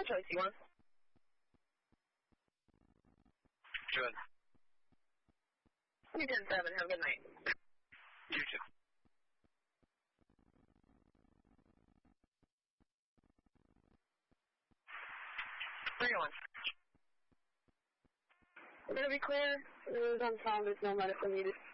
Charlie C1. Good. You 10-7, have a good night. You too. Where are you going? To be clear, it was unfounded, no medical needed.